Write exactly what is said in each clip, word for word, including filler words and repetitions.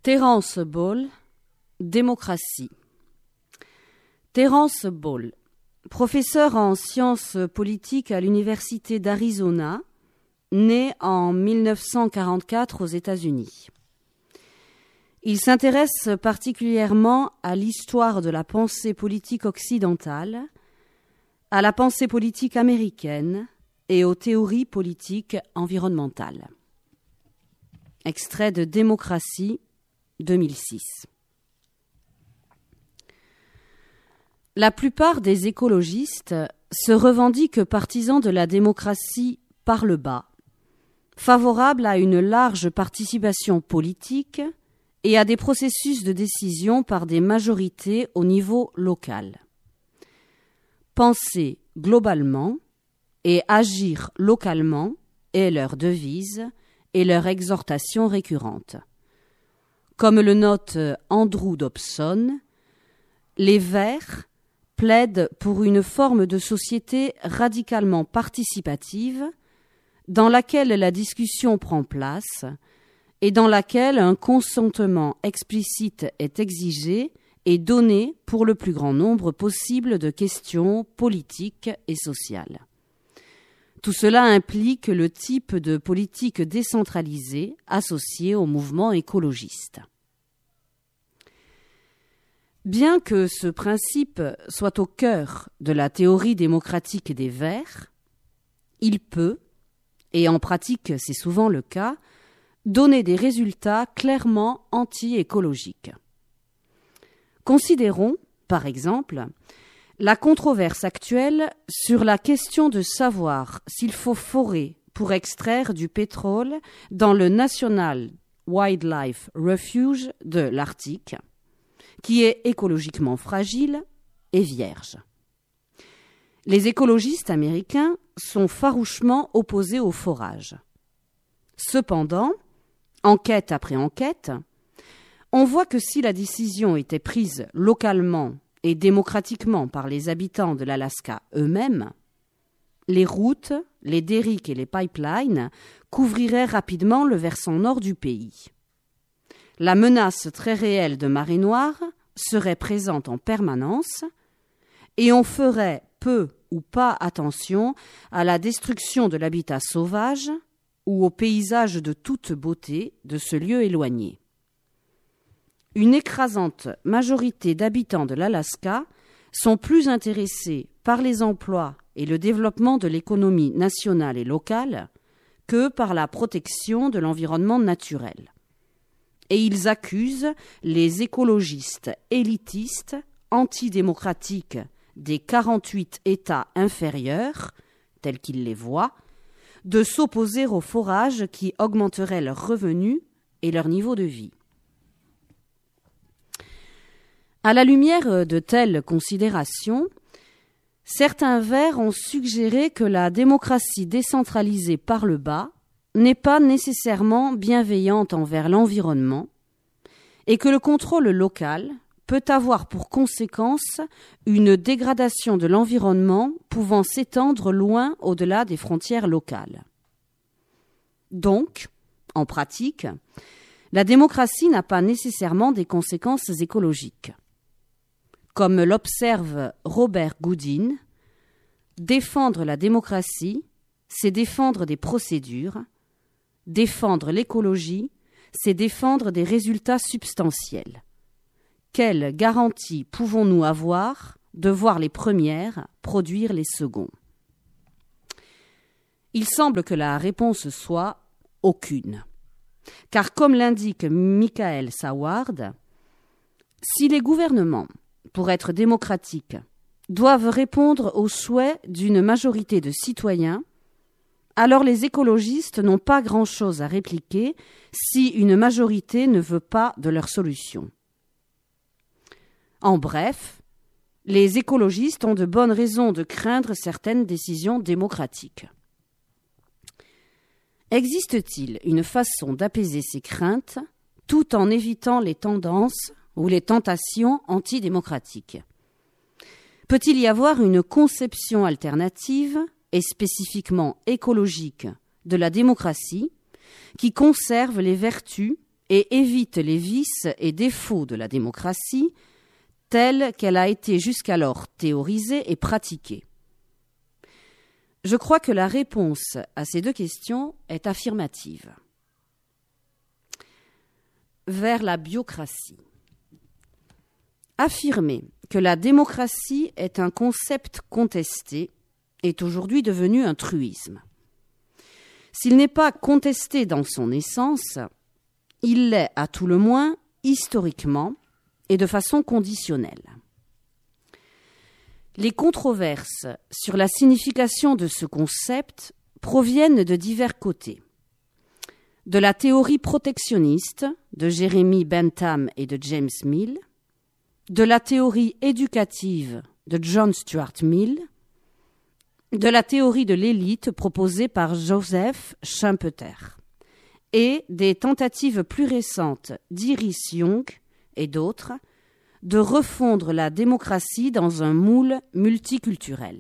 Terence Ball, démocratie. Terence Ball, professeur en sciences politiques à l'Université d'Arizona, né en mille neuf cent quarante-quatre aux États-Unis. Il s'intéresse particulièrement à l'histoire de la pensée politique occidentale, à la pensée politique américaine et aux théories politiques environnementales. Extrait de Démocratie, deux mille six. La plupart des écologistes se revendiquent partisans de la démocratie par le bas, favorables à une large participation politique et à des processus de décision par des majorités au niveau local. Penser globalement et agir localement est leur devise et leur exhortation récurrente. Comme le note Andrew Dobson, les Verts plaident pour une forme de société radicalement participative dans laquelle la discussion prend place et dans laquelle un consentement explicite est exigé et donné pour le plus grand nombre possible de questions politiques et sociales. Tout cela implique le type de politique décentralisée associée au mouvement écologiste. Bien que ce principe soit au cœur de la théorie démocratique des Verts, il peut, et en pratique c'est souvent le cas, donner des résultats clairement anti-écologiques. Considérons, par exemple, la controverse actuelle sur la question de savoir s'il faut forer pour extraire du pétrole dans le National Wildlife Refuge de l'Arctique, qui est écologiquement fragile et vierge. Les écologistes américains sont farouchement opposés au forage. Cependant, enquête après enquête, on voit que si la décision était prise localement et démocratiquement par les habitants de l'Alaska eux-mêmes, les routes, les derricks et les pipelines couvriraient rapidement le versant nord du pays. La menace très réelle de marée noire serait présente en permanence et on ferait peu ou pas attention à la destruction de l'habitat sauvage ou au paysage de toute beauté de ce lieu éloigné. Une écrasante majorité d'habitants de l'Alaska sont plus intéressés par les emplois et le développement de l'économie nationale et locale que par la protection de l'environnement naturel. Et ils accusent les écologistes élitistes, antidémocratiques des quarante-huit États inférieurs, tels qu'ils les voient, de s'opposer au forage qui augmenterait leurs revenus et leur niveau de vie. À la lumière de telles considérations, certains Verts ont suggéré que la démocratie décentralisée par le bas n'est pas nécessairement bienveillante envers l'environnement et que le contrôle local peut avoir pour conséquence une dégradation de l'environnement pouvant s'étendre loin au-delà des frontières locales. Donc, en pratique, la démocratie n'a pas nécessairement des conséquences écologiques. Comme l'observe Robert Goodin, défendre la démocratie, c'est défendre des procédures. Défendre l'écologie, c'est défendre des résultats substantiels. Quelle garantie pouvons-nous avoir de voir les premières produire les seconds ? Il semble que la réponse soit aucune. Car comme l'indique Michael Saward, si les gouvernements, pour être démocratiques, doivent répondre aux souhaits d'une majorité de citoyens, alors les écologistes n'ont pas grand-chose à répliquer si une majorité ne veut pas de leur solution. En bref, les écologistes ont de bonnes raisons de craindre certaines décisions démocratiques. Existe-t-il une façon d'apaiser ces craintes tout en évitant les tendances ou les tentations antidémocratiques ? Peut-il y avoir une conception alternative et spécifiquement écologique de la démocratie qui conserve les vertus et évite les vices et défauts de la démocratie telle qu'elle a été jusqu'alors théorisée et pratiquée? Je crois que la réponse à ces deux questions est affirmative. Vers la biocratie. Affirmer que la démocratie est un concept contesté est aujourd'hui devenu un truisme. S'il n'est pas contesté dans son essence, il l'est à tout le moins historiquement et de façon conditionnelle. Les controverses sur la signification de ce concept proviennent de divers côtés. De la théorie protectionniste de Jeremy Bentham et de James Mill, de la théorie éducative de John Stuart Mill, de la théorie de l'élite proposée par Joseph Schumpeter, et des tentatives plus récentes d'Iris Young et d'autres de refondre la démocratie dans un moule multiculturel.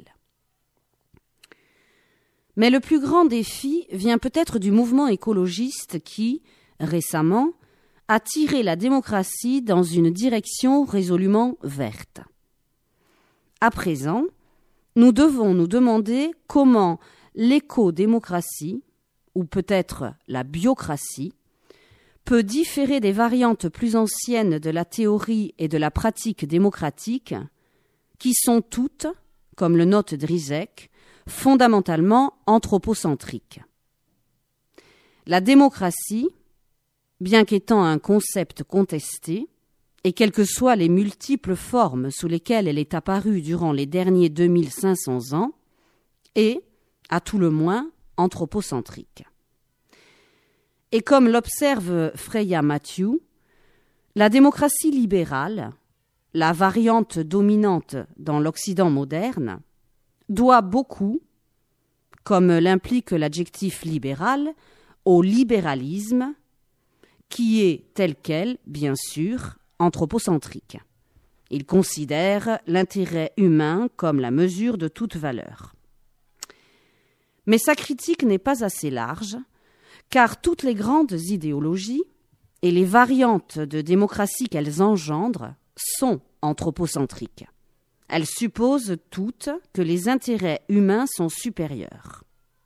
Mais le plus grand défi vient peut-être du mouvement écologiste qui, récemment, a tiré la démocratie dans une direction résolument verte. À présent, nous devons nous demander comment l'éco-démocratie, ou peut-être la biocratie, peut différer des variantes plus anciennes de la théorie et de la pratique démocratique, qui sont toutes, comme le note Drizek, fondamentalement anthropocentriques. La démocratie, bien qu'étant un concept contesté, et quelles que soient les multiples formes sous lesquelles elle est apparue durant les derniers deux mille cinq cents ans, est, à tout le moins, anthropocentrique. Et comme l'observe Freya Matthew, la démocratie libérale, la variante dominante dans l'Occident moderne, doit beaucoup, comme l'implique l'adjectif libéral, au libéralisme, qui est tel quel, bien sûr, anthropocentrique. Il considère l'intérêt humain comme la mesure de toute valeur. Mais sa critique n'est pas assez large, car toutes les grandes idéologies et les variantes de démocratie qu'elles engendrent sont anthropocentriques. Elles supposent toutes que les intérêts humains sont supérieurs.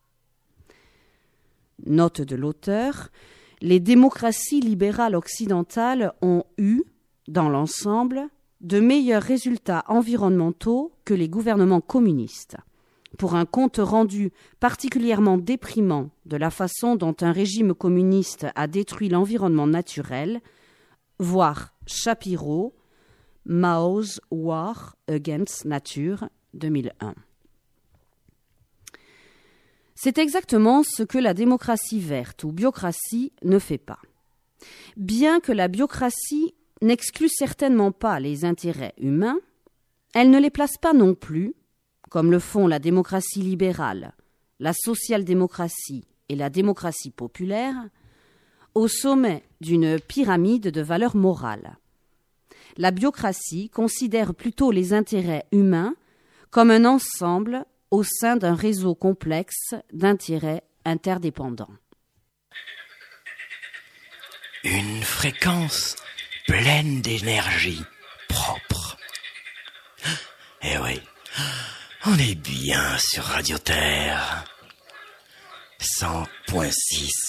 Note de l'auteur, les démocraties libérales occidentales ont eu, dans l'ensemble, de meilleurs résultats environnementaux que les gouvernements communistes, pour un compte rendu particulièrement déprimant de la façon dont un régime communiste a détruit l'environnement naturel, voir Shapiro, Mao's War Against Nature, deux mille un. C'est exactement ce que la démocratie verte ou biocratie ne fait pas. Bien que la biocratie n'exclut certainement pas les intérêts humains, elle ne les place pas non plus, comme le font la démocratie libérale, la social-démocratie et la démocratie populaire, au sommet d'une pyramide de valeurs morales. La biocratie considère plutôt les intérêts humains comme un ensemble au sein d'un réseau complexe d'intérêts interdépendants. Une fréquence pleine d'énergie propre. Eh oui, on est bien sur Radio Terre. cent point six